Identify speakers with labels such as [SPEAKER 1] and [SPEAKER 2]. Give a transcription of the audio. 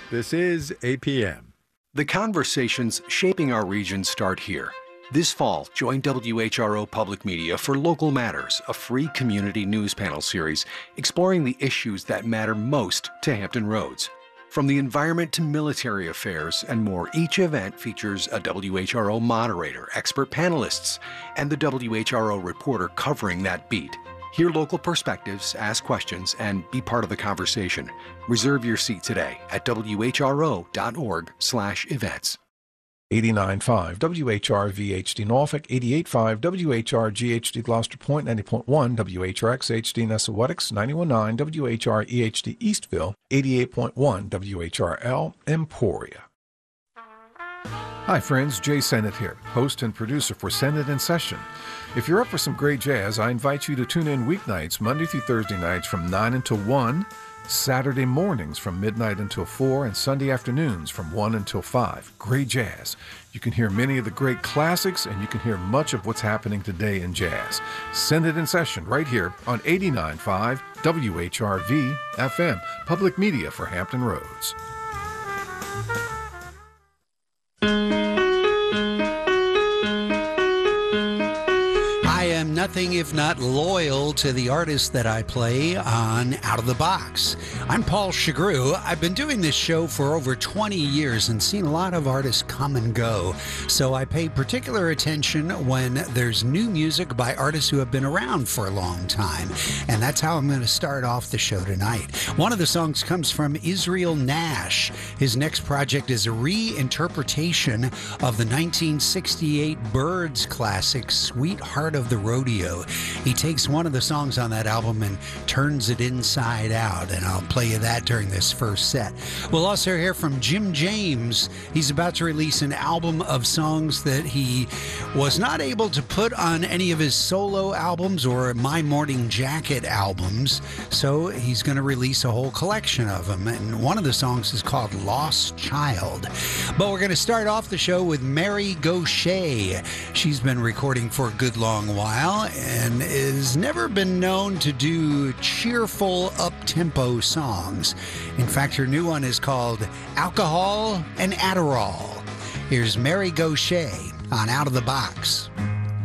[SPEAKER 1] This is APM.
[SPEAKER 2] The conversations shaping our region start here. This fall, join WHRO Public Media for Local Matters, a free community news panel series exploring the issues that matter most to Hampton Roads. From the environment to military affairs and more, each event features a WHRO moderator, expert panelists, and the WHRO reporter covering that beat. Hear local perspectives, ask questions, and be part of the conversation. Reserve your seat today at whro.org/events.
[SPEAKER 3] 89.5 WHRV-HD Norfolk, 88.5 WHRG-HD Gloucester Point, 90.1 WHRX-HD Nessawetics, 91.9 WHR-EHD Eastville, 88.1 WHRL Emporia. Hi friends, Jay Sennett here, host and producer for Sennett in Session. If you're up for some great jazz, I invite you to tune in weeknights, Monday through Thursday nights from 9 until 1, Saturday mornings from midnight until 4, and Sunday afternoons from 1 until 5. Great jazz. You can hear many of the great classics, and you can hear much of what's happening today in jazz. Sennett in Session right here on 89.5 WHRV FM, public media for Hampton Roads.
[SPEAKER 4] Nothing if not loyal to the artists that I play on Out of the Box. I'm Paul Chagru. I've been doing this show for over 20 years and seen a lot of artists come and go. So I pay particular attention when there's new music by artists who have been around for a long time. And that's how I'm going to start off the show tonight. One of the songs comes from Israel Nash. His next project is a reinterpretation of the 1968 Byrds classic, Sweetheart of the Rodeo. He takes one of the songs on that album and turns it inside out, and I'll play you that during this first set. We'll also hear from Jim James. He's about to release an album of songs that he was not able to put on any of his solo albums or My Morning Jacket albums, so he's going to release a whole collection of them, and one of the songs is called Lost Child. But we're going to start off the show with Mary Gauthier. She's been recording for a good long while and has never been known to do cheerful, up-tempo songs. In fact, her new one is called Alcohol and Adderall. Here's Mary Gauthier on Out of the Box.